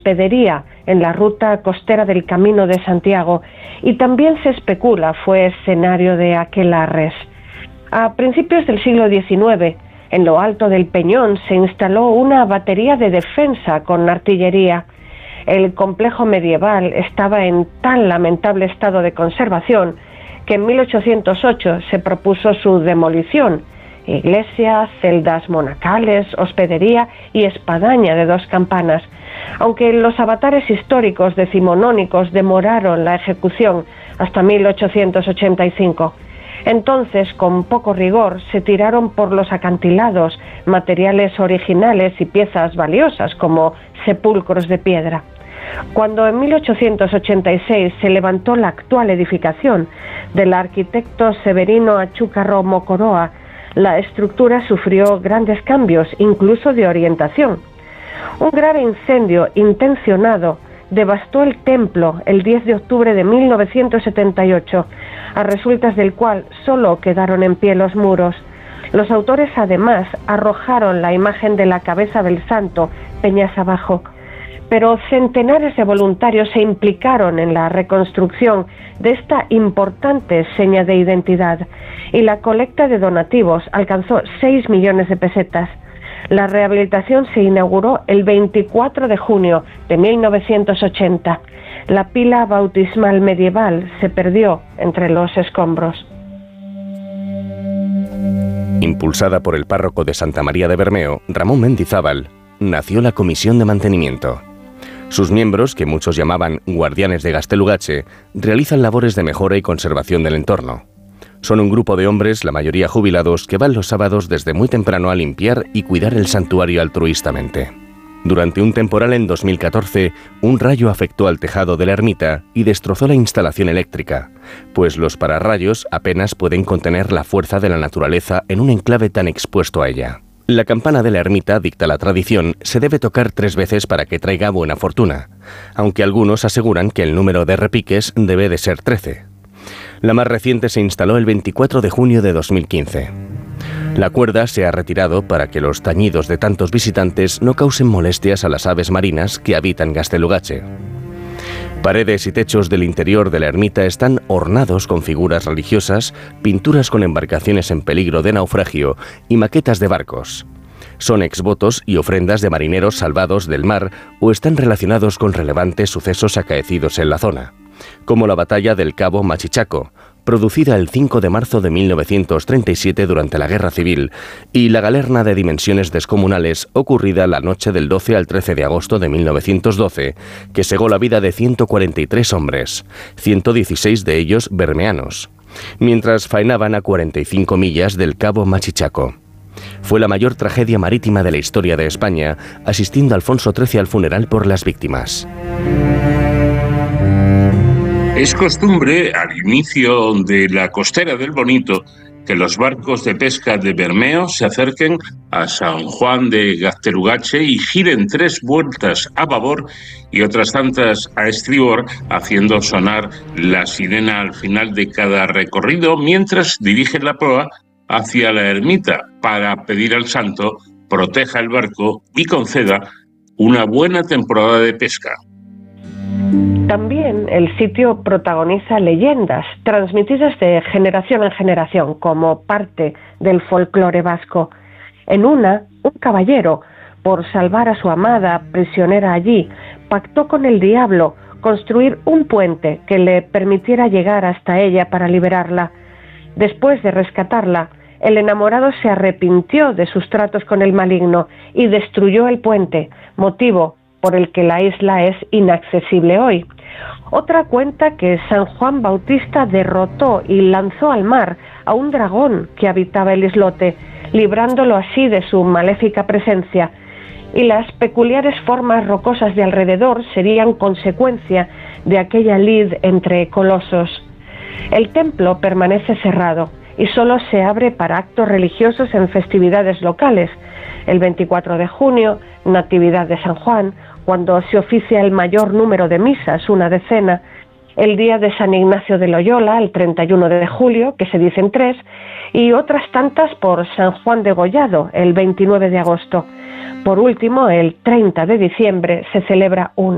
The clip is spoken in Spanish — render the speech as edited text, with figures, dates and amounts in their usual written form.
Hospedería en la ruta costera del Camino de Santiago, y también se especula fue escenario de aquelarres. A principios del siglo XIX, en lo alto del peñón se instaló una batería de defensa con artillería. El complejo medieval estaba en tan lamentable estado de conservación que en 1808 se propuso su demolición. Iglesia, celdas monacales, hospedería y espadaña de 2 campanas. Aunque los avatares históricos decimonónicos demoraron la ejecución hasta 1885. Entonces, con poco rigor, se tiraron por los acantilados materiales originales y piezas valiosas como sepulcros de piedra. Cuando en 1886 se levantó la actual edificación del arquitecto Severino Achúcarro Mocoroa, la estructura sufrió grandes cambios, incluso de orientación. Un grave incendio intencionado devastó el templo el 10 de octubre de 1978, a resultas del cual solo quedaron en pie los muros. Los autores además arrojaron la imagen de la cabeza del santo peñas abajo, pero centenares de voluntarios se implicaron en la reconstrucción de esta importante seña de identidad, y la colecta de donativos alcanzó 6 millones de pesetas. La rehabilitación se inauguró el 24 de junio de 1980. La pila bautismal medieval se perdió entre los escombros. Impulsada por el párroco de Santa María de Bermeo, Ramón Mendizábal, nació la Comisión de Mantenimiento. Sus miembros, que muchos llamaban guardianes de Gaztelugatxe, realizan labores de mejora y conservación del entorno. Son un grupo de hombres, la mayoría jubilados, que van los sábados desde muy temprano a limpiar y cuidar el santuario altruistamente. Durante un temporal en 2014, un rayo afectó al tejado de la ermita y destrozó la instalación eléctrica, pues los pararrayos apenas pueden contener la fuerza de la naturaleza en un enclave tan expuesto a ella. La campana de la ermita, dicta la tradición, se debe tocar 3 veces para que traiga buena fortuna, aunque algunos aseguran que el número de repiques debe de ser 13. La más reciente se instaló el 24 de junio de 2015. La cuerda se ha retirado para que los tañidos de tantos visitantes no causen molestias a las aves marinas que habitan Gaztelugatxe. Paredes y techos del interior de la ermita están ornados con figuras religiosas, pinturas con embarcaciones en peligro de naufragio y maquetas de barcos. Son exvotos y ofrendas de marineros salvados del mar o están relacionados con relevantes sucesos acaecidos en la zona, como la batalla del Cabo Machichaco, producida el 5 de marzo de 1937 durante la Guerra Civil, y la galerna de dimensiones descomunales ocurrida la noche del 12 al 13 de agosto de 1912, que cegó la vida de 143 hombres, 116 de ellos bermeanos, mientras faenaban a 45 millas del Cabo Machichaco. Fue la mayor tragedia marítima de la historia de España, asistiendo Alfonso XIII al funeral por las víctimas. Es costumbre, al inicio de la costera del Bonito, que los barcos de pesca de Bermeo se acerquen a San Juan de Gaztelugatxe y giren 3 vueltas a babor y otras tantas a estribor, haciendo sonar la sirena al final de cada recorrido, mientras dirigen la proa hacia la ermita para pedir al santo proteja el barco y conceda una buena temporada de pesca. También el sitio protagoniza leyendas transmitidas de generación en generación como parte del folclore vasco. En una, un caballero, por salvar a su amada prisionera allí, pactó con el diablo construir un puente que le permitiera llegar hasta ella para liberarla. Después de rescatarla, el enamorado se arrepintió de sus tratos con el maligno y destruyó el puente, motivo por el que la isla es inaccesible hoy. Otra cuenta que San Juan Bautista derrotó y lanzó al mar a un dragón que habitaba el islote, librándolo así de su maléfica presencia, y las peculiares formas rocosas de alrededor serían consecuencia de aquella lid entre colosos. El templo permanece cerrado y solo se abre para actos religiosos en festividades locales. El 24 de junio, Natividad de San Juan, cuando se oficia el mayor número de misas, una decena, el día de San Ignacio de Loyola, el 31 de julio, que se dicen 3, y otras tantas por San Juan de Gollado, el 29 de agosto. Por último, el 30 de diciembre se celebra una.